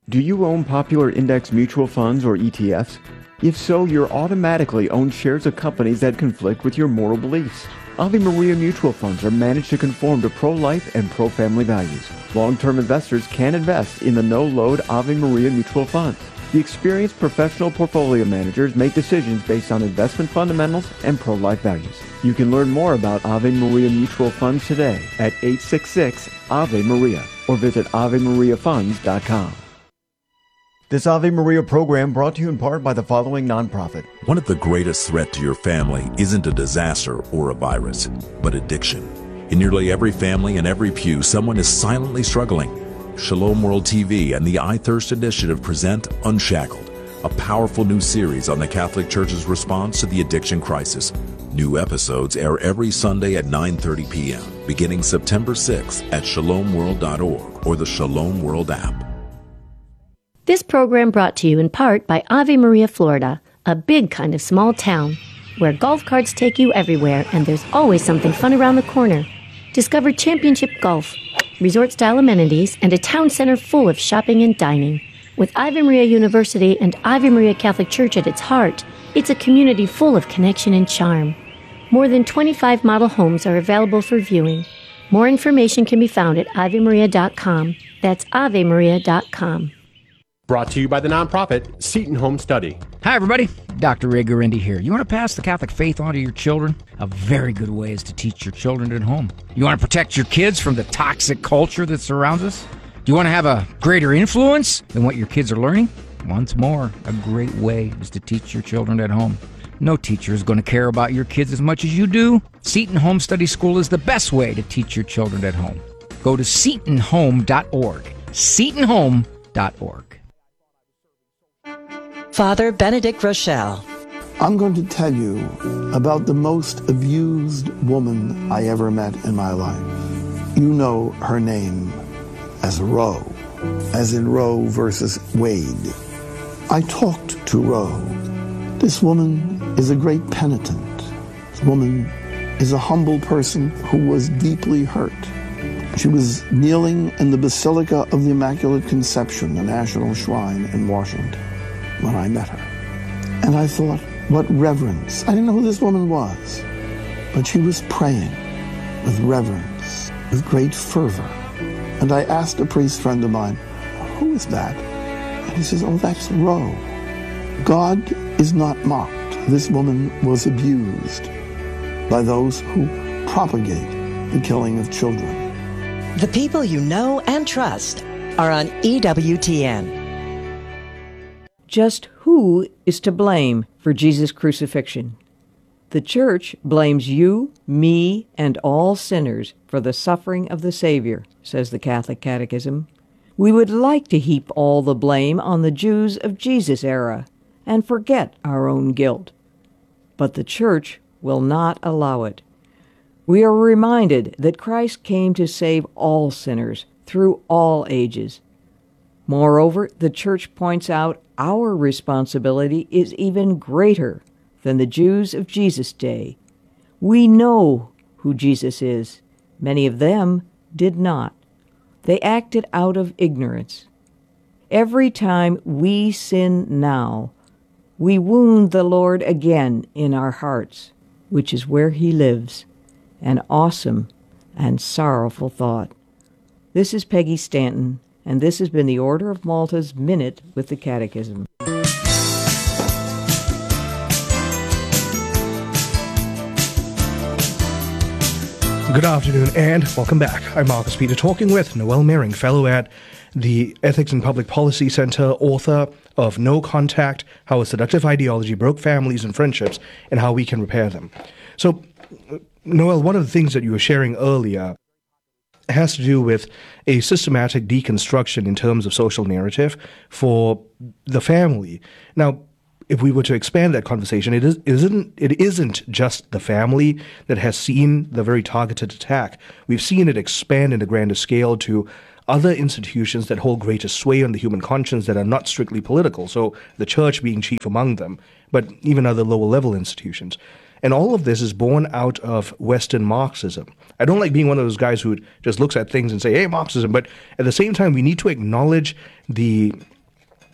Do you own popular index mutual funds or ETFs? If so, you're automatically own shares of companies that conflict with your moral beliefs. Ave Maria mutual funds are managed to conform to pro-life and pro-family values. Long-term investors can invest in the no-load Ave Maria mutual funds. The experienced professional portfolio managers make decisions based on investment fundamentals and pro-life values. You can learn more about Ave Maria mutual funds today at 866-AVE-MARIA or visit AveMariaFunds.com. This Ave Maria program brought to you in part by the following nonprofit. One of the greatest threats to your family isn't a disaster or a virus, but addiction. In nearly every family and every pew, someone is silently struggling. Shalom World TV and the iThirst Initiative present Unshackled, a powerful new series on the Catholic Church's response to the addiction crisis. New episodes air every Sunday at 9:30 p.m., beginning September 6th at shalomworld.org or the Shalom World app. This program brought to you in part by Ave Maria, Florida, a big kind of small town where golf carts take you everywhere and there's always something fun around the corner. Discover championship golf, resort-style amenities, and a town center full of shopping and dining. With Ave Maria University and Ave Maria Catholic Church at its heart, it's a community full of connection and charm. More than 25 model homes are available for viewing. More information can be found at AveMaria.com. That's AveMaria.com. Brought to you by the nonprofit Seton Home Study. Hi, everybody. Dr. Ray Guarendi here. You want to pass the Catholic faith on to your children? A very good way is to teach your children at home. You want to protect your kids from the toxic culture that surrounds us? Do you want to have a greater influence than what your kids are learning? Once more, a great way is to teach your children at home. No teacher is going to care about your kids as much as you do. Seton Home Study School is the best way to teach your children at home. Go to setonhome.org. setonhome.org. Father Benedict Rochelle. I'm going to tell you about the most abused woman I ever met in my life. You know her name as Roe, as in Roe versus Wade. I talked to Roe. This woman is a great penitent. This woman is a humble person who was deeply hurt. She was kneeling in the Basilica of the Immaculate Conception, the National Shrine in Washington, when I met her. And I thought, what reverence. I didn't know who this woman was, but she was praying with reverence, with great fervor. And I asked a priest friend of mine, who is that? And he says, oh, that's Roe. God is not mocked. This woman was abused by those who propagate the killing of children. The people you know and trust are on EWTN. Just who is to blame for Jesus' crucifixion? The Church blames you, me, and all sinners for the suffering of the Savior, says the Catholic Catechism. We would like to heap all the blame on the Jews of Jesus' era and forget our own guilt. But the Church will not allow it. We are reminded that Christ came to save all sinners through all ages. Moreover, the Church points out our responsibility is even greater than the Jews of Jesus' day. We know who Jesus is. Many of them did not. They acted out of ignorance. Every time we sin now, we wound the Lord again in our hearts, which is where he lives. An awesome and sorrowful thought. This is Peggy Stanton, and this has been the Order of Malta's Minute with the Catechism. Good afternoon and welcome back. I'm Marcus Peter, talking with Noel Mehring, fellow at the Ethics and Public Policy Center, author of No Contact, How a Seductive Ideology Broke Families and Friendships and How We Can Repair Them. So, Noel, one of the things that you were sharing earlier has to do with a systematic deconstruction in terms of social narrative for the family. Now, if we were to expand that conversation, it isn't just the family that has seen the very targeted attack. We've seen it expand in a grander scale to other institutions that hold greater sway on the human conscience that are not strictly political, so the church being chief among them, but even other lower-level institutions. And all of this is born out of Western Marxism. I don't like being one of those guys who just looks at things and say, hey, Marxism, but at the same time, we need to acknowledge the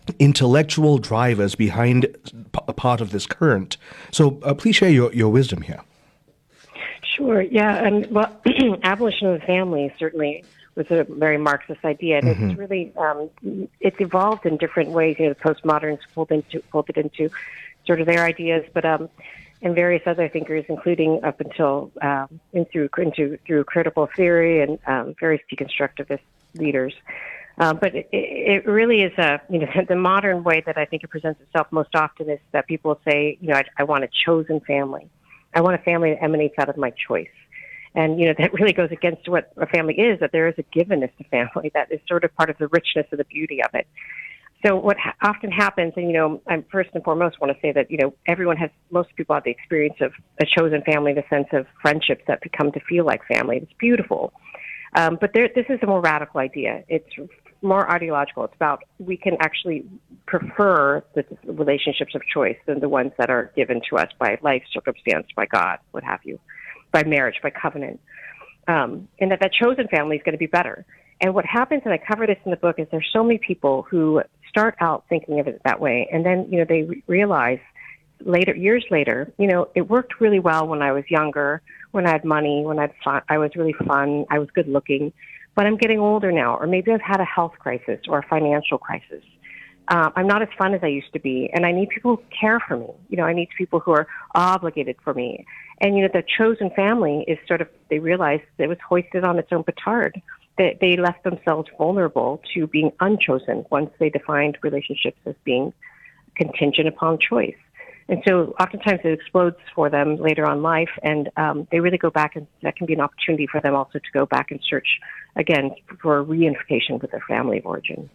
intellectual drivers behind a part of this current. So please share your wisdom here. Sure. Yeah. And well, abolition of the family certainly was a very Marxist idea, and it's really it's evolved in different ways. You know, the postmoderns pulled it into sort of their ideas, but and various other thinkers, including up until through critical theory and various deconstructivist leaders. But it really is the modern way that I think it presents itself most often is that people say, I want a chosen family. I want a family that emanates out of my choice. And, that really goes against what a family is, that there is a givenness to family that is sort of part of the richness of the beauty of it. So what often happens, and, I first and foremost want to say that, most people have the experience of a chosen family, the sense of friendships that become to feel like family. It's beautiful. But this is a more radical idea. It's more ideological. It's about we can actually prefer the relationships of choice than the ones that are given to us by life, circumstance, by God, what have you, by marriage, by covenant. And that chosen family is going to be better. And what happens, and I cover this in the book, is there's so many people who start out thinking of it that way, and then, they realize years later, it worked really well when I was younger, when I had money, when I was really fun, I was good looking, but I'm getting older now, or maybe I've had a health crisis or a financial crisis. I'm not as fun as I used to be, and I need people who care for me. I need people who are obligated for me. And, the chosen family is sort of, they realized it was hoisted on its own petard. They left themselves vulnerable to being unchosen once they defined relationships as being contingent upon choice. And so oftentimes it explodes for them later on in life, and they really go back, and that can be an opportunity for them also to go back and search again for reunification with their family of origin.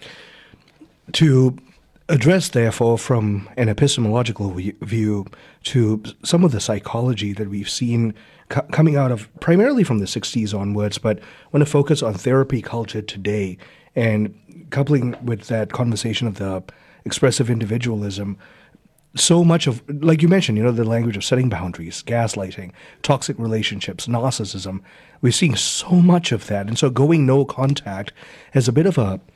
To address, therefore, from an epistemological view to some of the psychology that we've seen coming out of primarily from the 60s onwards, but want to focus on therapy culture today and coupling with that conversation of the expressive individualism. So much of, like you mentioned, the language of setting boundaries, gaslighting, toxic relationships, narcissism, we're seeing so much of that. And so going no contact has a bit of a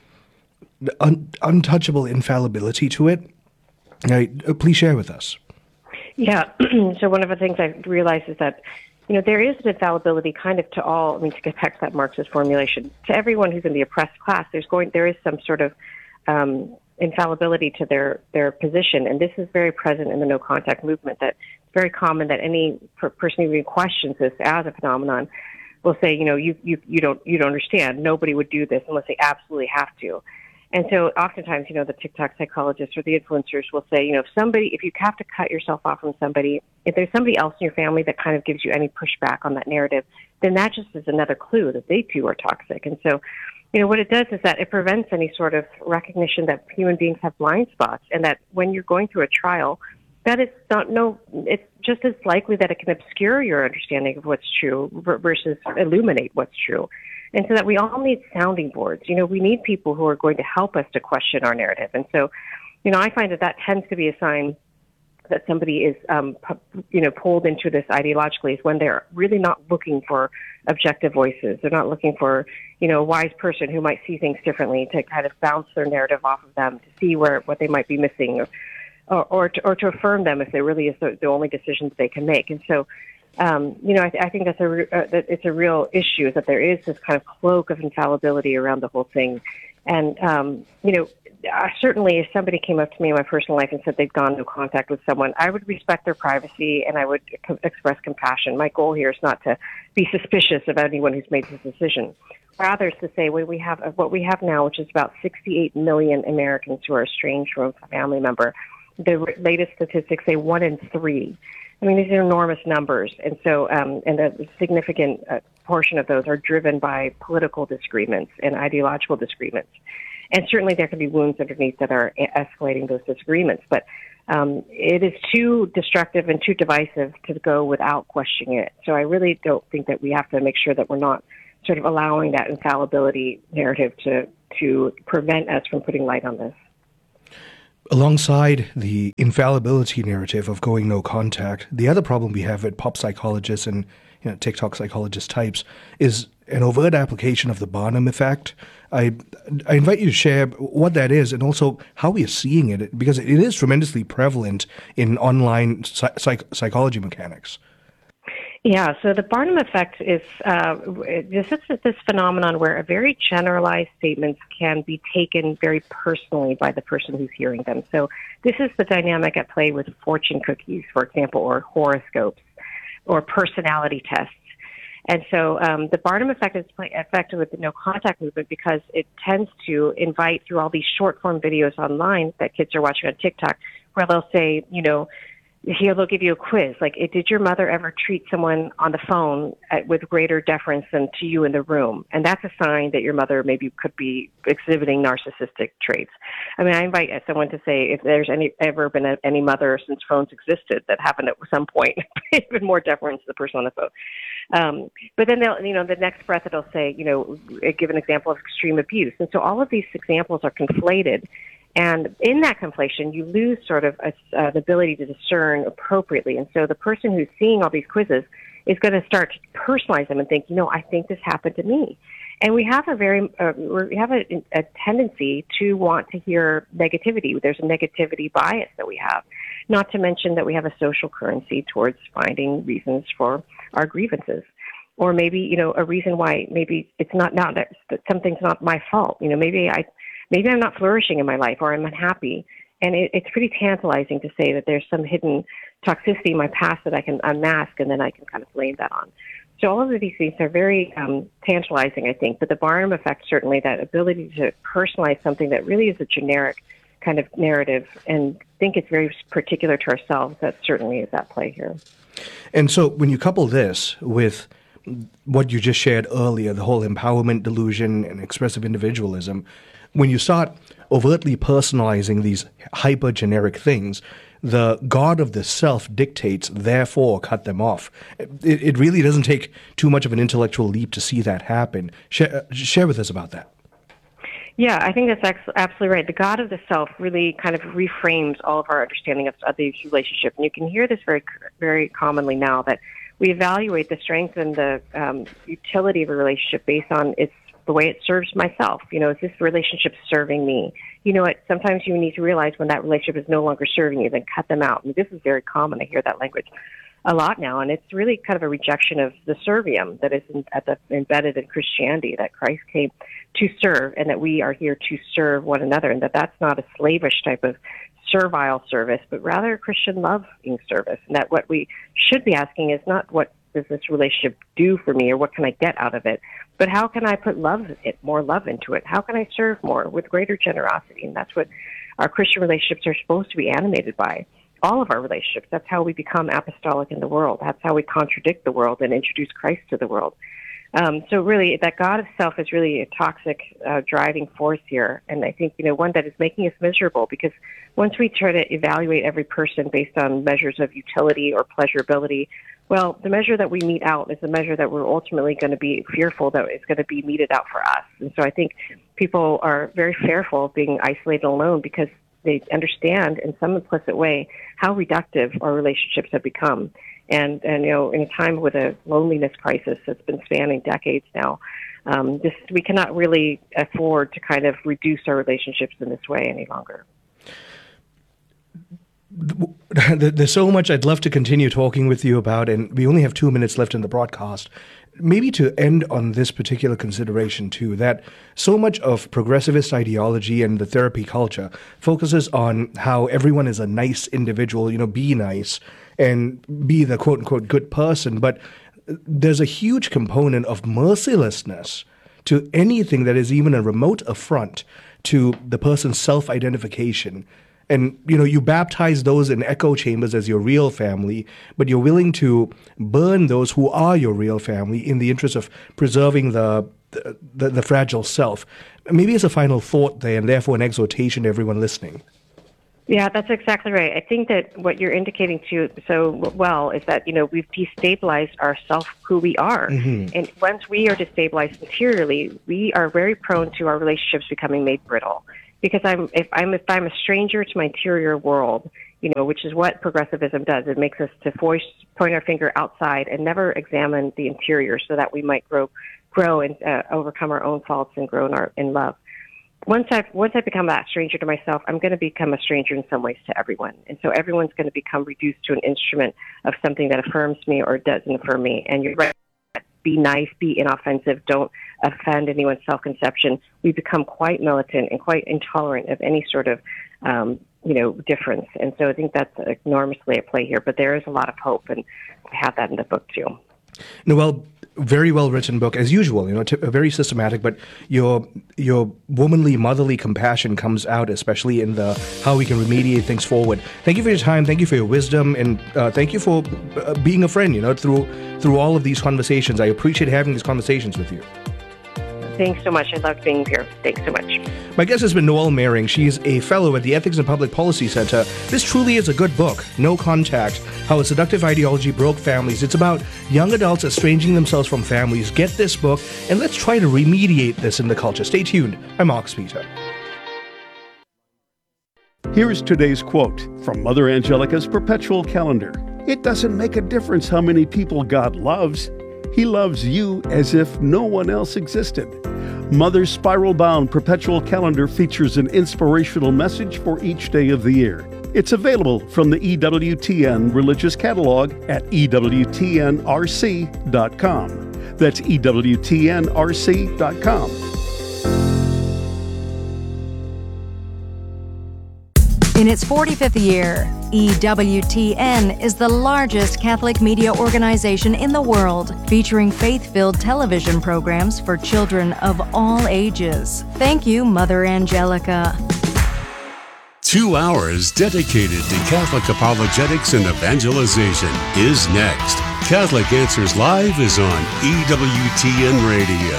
untouchable infallibility to it. Please share with us. Yeah. So one of the things I realized is that, there is an infallibility kind of to all, to get back to that Marxist formulation, to everyone who's in the oppressed class, there is some sort of infallibility to their position. And this is very present in the no contact movement, that it's very common that any person who even questions this as a phenomenon will say, you don't understand. Nobody would do this unless they absolutely have to. And so oftentimes, the TikTok psychologists or the influencers will say, if you have to cut yourself off from somebody, if there's somebody else in your family that kind of gives you any pushback on that narrative, then that just is another clue that they too are toxic. And so, what it does is that it prevents any sort of recognition that human beings have blind spots, and that when you're going through a trial, that is it's just as likely that it can obscure your understanding of what's true versus illuminate what's true. And so that we all need sounding boards. We need people who are going to help us to question our narrative. And so, I find that tends to be a sign that somebody is, pulled into this ideologically, is when they're really not looking for objective voices. They're not looking for, a wise person who might see things differently to kind of bounce their narrative off of them, to see what they might be missing, or to affirm them if there really is the only decisions they can make. And so, I think that it's a real issue, is that there is this kind of cloak of infallibility around the whole thing. And, certainly if somebody came up to me in my personal life and said they've gone no contact with someone, I would respect their privacy and I would express compassion. My goal here is not to be suspicious of anyone who's made this decision. Rather, it's to say what we have now, which is about 68 million Americans who are estranged from a family member. The latest statistics say 1 in 3. These are enormous numbers, and so and a significant portion of those are driven by political disagreements and ideological disagreements. And certainly there can be wounds underneath that are escalating those disagreements, but it is too destructive and too divisive to go without questioning it. So I really don't think that we have to make sure that we're not sort of allowing that infallibility narrative to prevent us from putting light on this. Alongside the infallibility narrative of going no contact, the other problem we have with pop psychologists and TikTok psychologist types is an overt application of the Barnum effect I invite you to share what that is and also how we are seeing it, because it is tremendously prevalent in online psychology mechanics. Yeah, so the Barnum effect is this phenomenon where a very generalized statements can be taken very personally by the person who's hearing them. So this is the dynamic at play with fortune cookies, for example, or horoscopes, or personality tests. And so the Barnum effect is affected with the no contact movement because it tends to invite through all these short form videos online that kids are watching on TikTok, where they'll say, here they'll give you a quiz, like, did your mother ever treat someone on the phone with greater deference than to you in the room? And that's a sign that your mother maybe could be exhibiting narcissistic traits. I mean, I invite someone to say if there's ever been any mother since phones existed that happened at some point, even more deference to the person on the phone. But then they'll, the next breath it'll say, give an example of extreme abuse. And so all of these examples are conflated. And in that conflation, you lose sort of the ability to discern appropriately. And so the person who's seeing all these quizzes is going to start to personalize them and think, I think this happened to me. And we have a tendency to want to hear negativity. There's a negativity bias that we have, not to mention that we have a social currency towards finding reasons for our grievances. Or maybe, a reason why maybe it's not that something's not my fault. Maybe I'm not flourishing in my life, or I'm unhappy. And it's pretty tantalizing to say that there's some hidden toxicity in my past that I can unmask, and then I can kind of blame that on. So all of these things are very tantalizing, I think. But the Barnum effect, certainly, that ability to personalize something that really is a generic kind of narrative and think it's very particular to ourselves, that certainly is at play here. And so when you couple this with what you just shared earlier, the whole empowerment delusion and expressive individualism, when you start overtly personalizing these hyper-generic things, the God of the self dictates, therefore cut them off. It really doesn't take too much of an intellectual leap to see that happen. Share with us about that. Yeah, I think that's absolutely right. The God of the self really kind of reframes all of our understanding of these relationships. And you can hear this very, very commonly now, that we evaluate the strength and the utility of a relationship based on the way it serves myself. Is this relationship serving me? Sometimes you need to realize when that relationship is no longer serving you, then cut them out. And this is very common. I hear that language a lot now. And it's really kind of a rejection of the servium that is embedded in Christianity, that Christ came to serve and that we are here to serve one another, and that's not a slavish type of servile service, but rather a Christian loving service. And that what we should be asking is not what does this relationship do for me or what can I get out of it, but how can I put more love into it? How can I serve more with greater generosity? And that's what our Christian relationships are supposed to be animated by. All of our relationships. That's how we become apostolic in the world. That's how we contradict the world and introduce Christ to the world. So really, that God of self is really a toxic driving force here. And I think, one that is making us miserable, because once we try to evaluate every person based on measures of utility or pleasurability, well, the measure that we mete out is the measure that we're ultimately going to be fearful that it's going to be meted out for us. And so I think people are very fearful of being isolated and alone because they understand in some implicit way how reductive our relationships have become. And in a time with a loneliness crisis that's been spanning decades now, we cannot really afford to kind of reduce our relationships in this way any longer. There's so much I'd love to continue talking with you about, and we only have 2 minutes left in the broadcast. Maybe to end on this particular consideration too, that so much of progressivist ideology and the therapy culture focuses on how everyone is a nice individual, be nice and be the quote-unquote good person. But there's a huge component of mercilessness to anything that is even a remote affront to the person's self-identification. And, you baptize those in echo chambers as your real family, but you're willing to burn those who are your real family in the interest of preserving the fragile self. Maybe as a final thought there, and therefore an exhortation to everyone listening. Yeah, that's exactly right. I think that what you're indicating to so well is that, we've destabilized ourselves, who we are. Mm-hmm. And once we are destabilized interiorly, we are very prone to our relationships becoming made brittle. Because if I'm a stranger to my interior world, which is what progressivism does. It makes us to point our finger outside and never examine the interior so that we might grow and overcome our own faults and grow in love. Once I become that stranger to myself, I'm going to become a stranger in some ways to everyone. And so everyone's going to become reduced to an instrument of something that affirms me or doesn't affirm me. And you're right. Be nice, be inoffensive, don't offend anyone's self-conception. We become quite militant and quite intolerant of any sort of, difference. And so I think that's enormously at play here. But there is a lot of hope, and I have that in the book too. Noelle, very well written book as usual. Very systematic. But your womanly, motherly compassion comes out, especially in the how we can remediate things forward. Thank you for your time. Thank you for your wisdom, and thank you for being a friend. Through all of these conversations, I appreciate having these conversations with you. Thanks so much. I loved being here. Thanks so much. My guest has been Noelle Mering. She's a fellow at the Ethics and Public Policy Center. This truly is a good book, No Contact, How a Seductive Ideology Broke Families. It's about young adults estranging themselves from families. Get this book, and let's try to remediate this in the culture. Stay tuned. I'm Marcus Peter. Here is today's quote from Mother Angelica's Perpetual Calendar. It doesn't make a difference how many people God loves. He loves you as if no one else existed. Mother's spiral-bound Perpetual Calendar features an inspirational message for each day of the year. It's available from the EWTN Religious Catalog at EWTNRC.com. That's EWTNRC.com. In its 45th year, EWTN is the largest Catholic media organization in the world, featuring faith-filled television programs for children of all ages. Thank you, Mother Angelica. 2 hours dedicated to Catholic apologetics and evangelization is next. Catholic Answers Live is on EWTN Radio.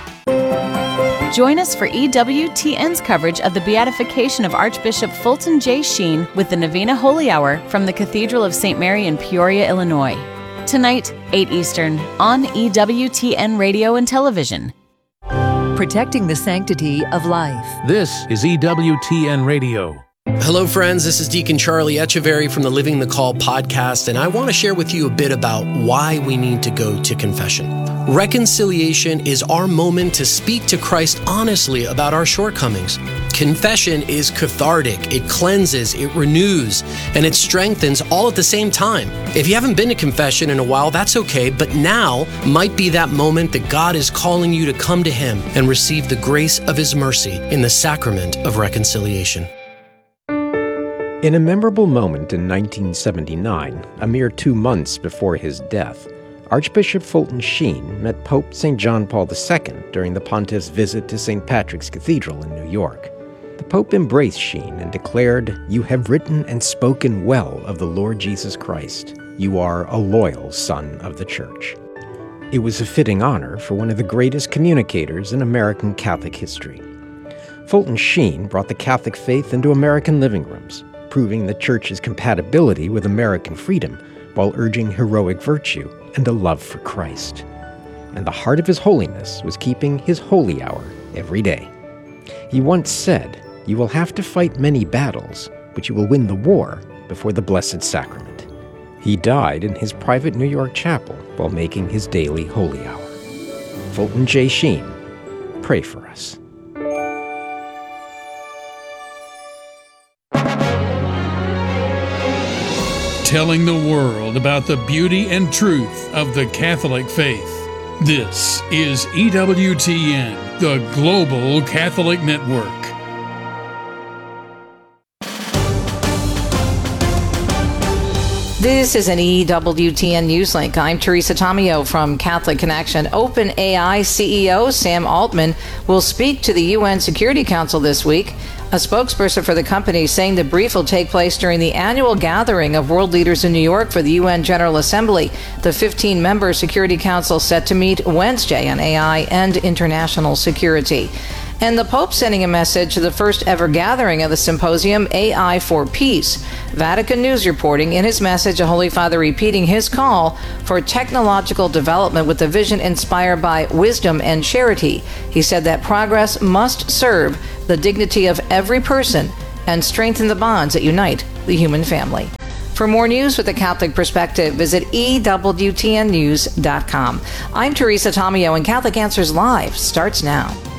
Join us for EWTN's coverage of the beatification of Archbishop Fulton J. Sheen with the Novena Holy Hour from the Cathedral of St. Mary in Peoria, Illinois. Tonight, 8 Eastern, on EWTN Radio and Television. Protecting the sanctity of life. This is EWTN Radio. Hello, friends. This is Deacon Charlie Echeverry from the Living the Call podcast, and I want to share with you a bit about why we need to go to confession. Reconciliation is our moment to speak to Christ honestly about our shortcomings. Confession is cathartic, it cleanses, it renews, and it strengthens all at the same time. If you haven't been to confession in a while, that's okay, but now might be that moment that God is calling you to come to Him and receive the grace of His mercy in the sacrament of reconciliation. In a memorable moment in 1979, a mere 2 months before his death, Archbishop Fulton Sheen met Pope St. John Paul II during the pontiff's visit to St. Patrick's Cathedral in New York. The Pope embraced Sheen and declared, "You have written and spoken well of the Lord Jesus Christ. You are a loyal son of the Church." It was a fitting honor for one of the greatest communicators in American Catholic history. Fulton Sheen brought the Catholic faith into American living rooms, proving the Church's compatibility with American freedom while urging heroic virtue and a love for Christ. And the heart of His Holiness was keeping His holy hour every day. He once said, "You will have to fight many battles, but you will win the war before the Blessed Sacrament." He died in his private New York chapel while making his daily holy hour. Fulton J. Sheen, pray for us. Telling the world about the beauty and truth of the Catholic faith. This is EWTN, the Global Catholic Network. This is an EWTN Newslink. I'm Teresa Tomeo from Catholic Connection. OpenAI CEO Sam Altman will speak to the UN Security Council this week. A spokesperson for the company saying the brief will take place during the annual gathering of world leaders in New York for the UN General Assembly. The 15-member Security Council set to meet Wednesday on AI and international security. And the Pope sending a message to the first ever gathering of the symposium, AI for Peace. Vatican News reporting in his message, the Holy Father repeating his call for technological development with a vision inspired by wisdom and charity. He said that progress must serve the dignity of every person and strengthen the bonds that unite the human family. For more news with a Catholic perspective, visit EWTNnews.com. I'm Teresa Tomeo, and Catholic Answers Live starts now.